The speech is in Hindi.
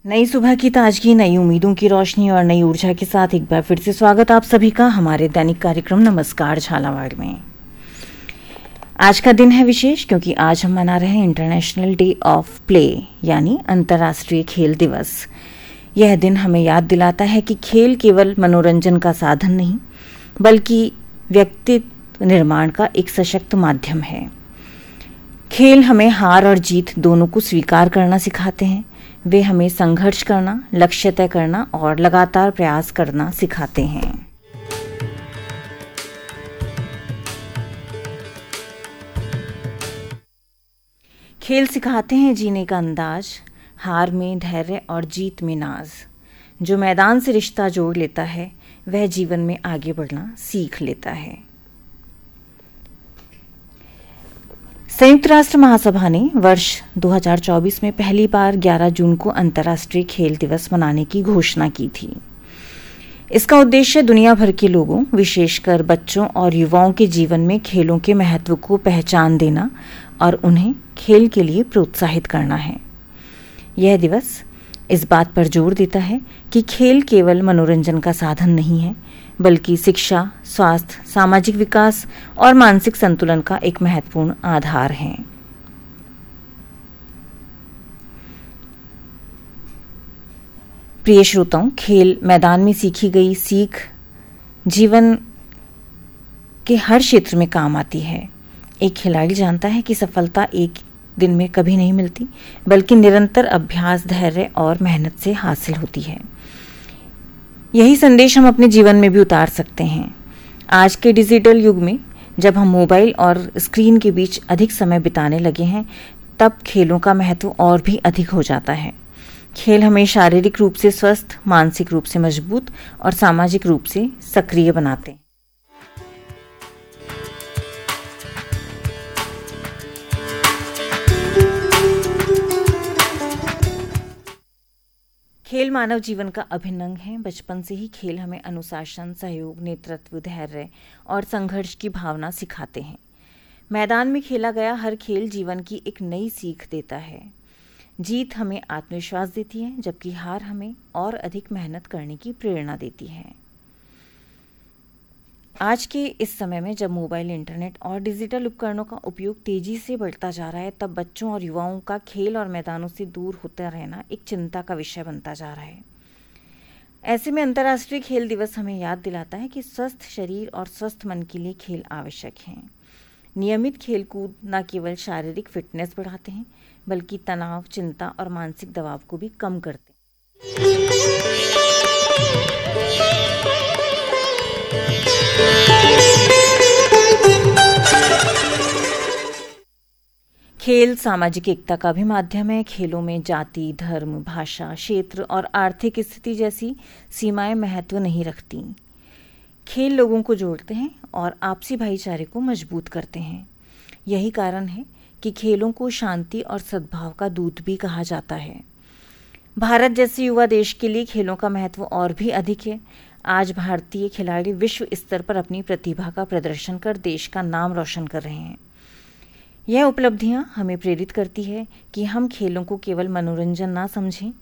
नई सुबह की ताजगी, नई उम्मीदों की रोशनी और नई ऊर्जा के साथ एक बार फिर से स्वागत आप सभी का हमारे दैनिक कार्यक्रम नमस्कार झालावाड़ में। आज का दिन है विशेष क्योंकि आज हम मना रहे हैं इंटरनेशनल डे ऑफ प्ले यानी अंतर्राष्ट्रीय खेल दिवस। यह दिन हमें याद दिलाता है कि खेल केवल मनोरंजन का साधन नहीं बल्कि व्यक्तित्व निर्माण का एक सशक्त माध्यम है। खेल हमें हार और जीत दोनों को स्वीकार करना सिखाते हैं। वे हमें संघर्ष करना, लक्ष्य तय करना और लगातार प्रयास करना सिखाते हैं। खेल सिखाते हैं जीने का अंदाज, हार में धैर्य और जीत में नाज। जो मैदान से रिश्ता जोड़ लेता है वह जीवन में आगे बढ़ना सीख लेता है। संयुक्त राष्ट्र महासभा ने वर्ष 2024 में पहली बार 11 जून को अंतर्राष्ट्रीय खेल दिवस मनाने की घोषणा की थी। इसका उद्देश्य दुनिया भर के लोगों, विशेषकर बच्चों और युवाओं के जीवन में खेलों के महत्व को पहचान देना और उन्हें खेल के लिए प्रोत्साहित करना है। यह दिवस इस बात पर जोर देता है कि खेल केवल मनोरंजन का साधन नहीं है बल्कि शिक्षा, स्वास्थ्य, सामाजिक विकास और मानसिक संतुलन का एक महत्वपूर्ण आधार है। प्रिय श्रोताओं, खेल मैदान में सीखी गई सीख जीवन के हर क्षेत्र में काम आती है। एक खिलाड़ी जानता है कि सफलता एक दिन में कभी नहीं मिलती बल्कि निरंतर अभ्यास, धैर्य और मेहनत से हासिल होती है। यही संदेश हम अपने जीवन में भी उतार सकते हैं। आज के डिजिटल युग में जब हम मोबाइल और स्क्रीन के बीच अधिक समय बिताने लगे हैं, तब खेलों का महत्व और भी अधिक हो जाता है। खेल हमें शारीरिक रूप से स्वस्थ, मानसिक रूप से मजबूत और सामाजिक रूप से सक्रिय बनाते हैं। खेल मानव जीवन का अभिन्न अंग है। बचपन से ही खेल हमें अनुशासन, सहयोग, नेतृत्व, धैर्य और संघर्ष की भावना सिखाते हैं। मैदान में खेला गया हर खेल जीवन की एक नई सीख देता है। जीत हमें आत्मविश्वास देती है जबकि हार हमें और अधिक मेहनत करने की प्रेरणा देती है। आज के इस समय में जब मोबाइल, इंटरनेट और डिजिटल उपकरणों का उपयोग तेजी से बढ़ता जा रहा है, तब बच्चों और युवाओं का खेल और मैदानों से दूर होता रहना एक चिंता का विषय बनता जा रहा है। ऐसे में अंतर्राष्ट्रीय खेल दिवस हमें याद दिलाता है कि स्वस्थ शरीर और स्वस्थ मन के लिए खेल आवश्यक हैं। नियमित खेलकूद न केवल शारीरिक फिटनेस बढ़ाते हैं बल्कि तनाव, चिंता और मानसिक दबाव को भी कम करते हैं। खेल सामाजिक एकता का भी माध्यम है। खेलों में जाति, धर्म, भाषा, क्षेत्र और आर्थिक स्थिति जैसी सीमाएं महत्व नहीं रखती। खेल लोगों को जोड़ते हैं और आपसी भाईचारे को मजबूत करते हैं। यही कारण है कि खेलों को शांति और सद्भाव का दूत भी कहा जाता है। भारत जैसे युवा देश के लिए खेलों का महत्व और भी अधिक है। आज भारतीय खिलाड़ी विश्व स्तर पर अपनी प्रतिभा का प्रदर्शन कर देश का नाम रोशन कर रहे हैं। यह उपलब्धियां हमें प्रेरित करती है कि हम खेलों को केवल मनोरंजन ना समझें